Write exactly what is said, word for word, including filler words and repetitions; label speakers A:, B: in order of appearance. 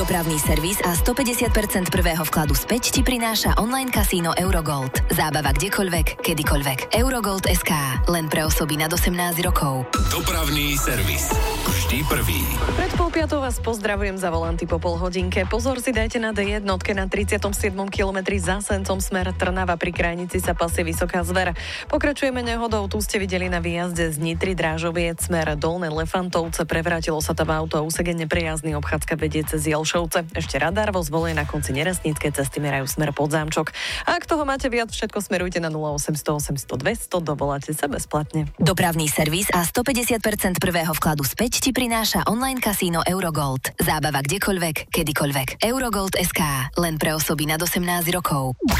A: Dopravný servis a stopäťdesiat percent prvého vkladu späť ti prináša online kasíno Eurogold. Zábava kdekoľvek, kedykoľvek. Eurogold bodka es ká. Len pre osoby nad osemnásť rokov.
B: Dopravný servis. Vždy prvý.
C: Pred pol piatou vás pozdravujem za volanty po pol hodinke. Pozor si dajte na dé jedna na tridsiatom siedmom kilometri za Sencom smer Trnava. Pri krajnici sa pasie Vysoká Zver. Pokračujeme nehodou. Tu ste videli na výjazde z Nitry Drážoviec smer Dolné Lefantovce. Prevrátilo sa tam auto a úsek je nepriazný. Obchádzka vedie cez Jelšovce. Ešte radar vo Zvole na konci Nerastníckej cesty merajú smer Podzámčok. A ak toho máte viac, všetko smerujte na nula osemsto osemsto dvesto. Dovoláte sa bezplatne.
A: Dopravný servis a stopäťdesiat percent prvého vkladu späť ti prináša online kasíno Eurogold. Zábava kdekoľvek, kedykoľvek. Eurogold bodka es ká. Len pre osoby nad osemnásť rokov.